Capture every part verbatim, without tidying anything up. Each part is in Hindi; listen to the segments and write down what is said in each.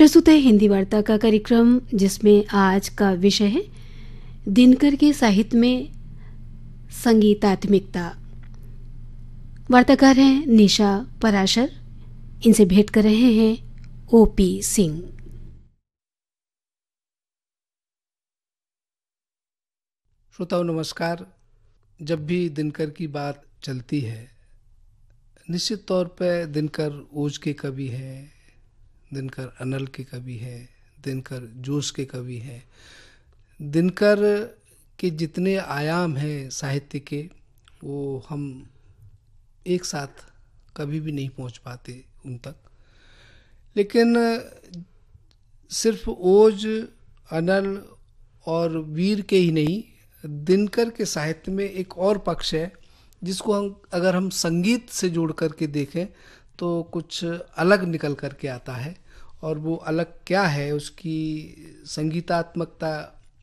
प्रस्तुत है हिंदी वार्ता का कार्यक्रम, जिसमें आज का विषय है दिनकर के साहित्य में संगीतात्मिकता। वार्ताकार हैं निशा पराशर। इनसे भेंट कर रहे हैं ओपी सिंह। श्रोताओं नमस्कार। जब भी दिनकर की बात चलती है, निश्चित तौर पर दिनकर ओज के कवि हैं, दिनकर अनल के कवि हैं, दिनकर जोश के कवि हैं। दिनकर के जितने आयाम हैं साहित्य के, वो हम एक साथ कभी भी नहीं पहुंच पाते उन तक। लेकिन सिर्फ ओज, अनल और वीर के ही नहीं, दिनकर के साहित्य में एक और पक्ष है जिसको हम अगर हम संगीत से जोड़ करके देखें तो कुछ अलग निकल करके आता है। और वो अलग क्या है, उसकी संगीतात्मकता,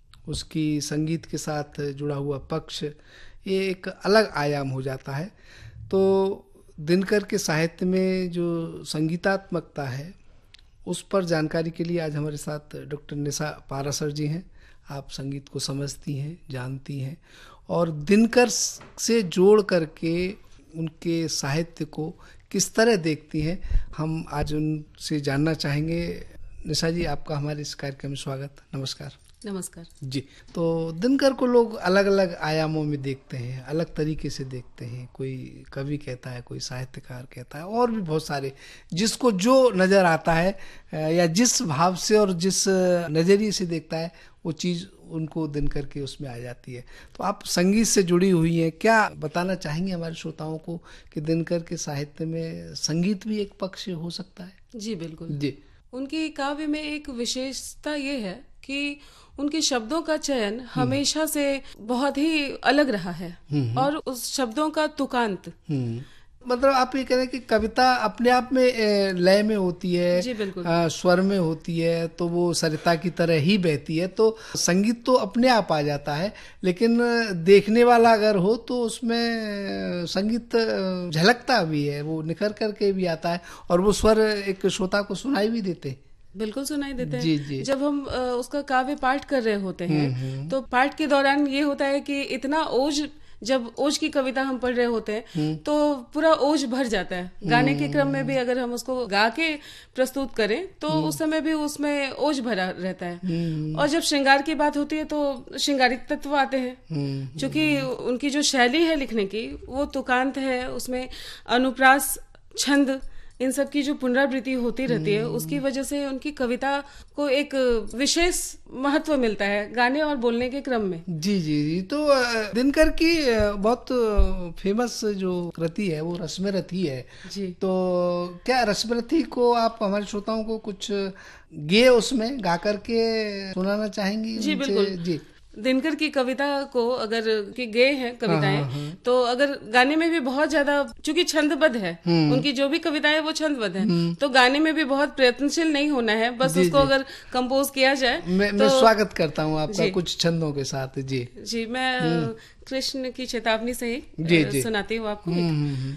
उसकी संगीत के साथ जुड़ा हुआ पक्ष, ये एक अलग आयाम हो जाता है। तो दिनकर के साहित्य में जो संगीतात्मकता है, उस पर जानकारी के लिए आज हमारे साथ डॉक्टर निशा पाराशर जी हैं। आप संगीत को समझती हैं, जानती हैं और दिनकर से जोड़ करके उनके साहित्य को किस तरह देखती हैं, हम आज उनसे जानना चाहेंगे। निशा जी, आपका हमारे इस कार्यक्रम में स्वागत। नमस्कार। नमस्कार जी। तो दिनकर को लोग अलग अलग आयामों में देखते हैं, अलग तरीके से देखते हैं। कोई कवि कहता है, कोई साहित्यकार कहता है, और भी बहुत सारे, जिसको जो नज़र आता है या जिस भाव से और जिस नज़रिए से देखता है, वो चीज़ उनको दिनकर के उसमें आ जाती है। तो आप संगीत से जुड़ी हुई हैं, क्या बताना चाहेंगे हमारे श्रोताओं को कि दिनकर के साहित्य में संगीत भी एक पक्ष हो सकता है? जी बिल्कुल जी। उनकी काव्य में एक विशेषता ये है कि उनके शब्दों का चयन हमेशा से बहुत ही अलग रहा है और उस शब्दों का तुकांत, मतलब आप ये कह रहे हैं कि कविता अपने आप में लय में होती है। जी बिल्कुल। आ, स्वर में होती है, तो वो सरिता की तरह ही बहती है। तो संगीत तो अपने आप आ जाता है, लेकिन देखने वाला अगर हो तो उसमें संगीत झलकता भी है, वो निखर करके भी आता है और वो स्वर एक श्रोता को सुनाई भी देते हैं। बिल्कुल सुनाई देते हैं। जी जी। जब हम आ, उसका काव्य पाठ कर रहे होते हैं तो पाठ के दौरान ये होता है कि इतना ओज, जब ओज की कविता हम पढ़ रहे होते हैं तो पूरा ओज भर जाता है। गाने के क्रम में भी अगर हम उसको गा के प्रस्तुत करें तो उस समय भी उसमें ओज भरा रहता है। और जब श्रृंगार की बात होती है तो श्रृंगारिक तत्व आते हैं, क्योंकि उनकी जो शैली है लिखने की, वो तुकांत है, उसमें अनुप्रास, छंद, इन सब की जो पुनरावृत्ति होती रहती है, उसकी वजह से उनकी कविता को एक विशेष महत्व मिलता है गाने और बोलने के क्रम में। जी जी जी। तो दिनकर की बहुत फेमस जो कृति है वो रश्मिरथी है। जी। तो क्या रश्मिरथी को आप हमारे श्रोताओं को कुछ गे उसमें गा करके सुनाना चाहेंगी? जी बिल्कुल। जी। दिनकर की कविता को अगर की गे हैं कविताएं, हाँ, हाँ, हाँ। तो अगर गाने में भी बहुत ज्यादा, चूंकि छंदबद्ध है, उनकी जो भी कविताएं वो छंदबद्ध है, तो गाने में भी बहुत प्रयत्नशील नहीं होना है, बस जी, उसको जी। अगर कंपोज किया जाए। मैं, तो मैं स्वागत करता हूँ आपका कुछ छंदों के साथ। जी जी। मैं कृष्ण की चेतावनी से ही सुनाती हूँ आपको।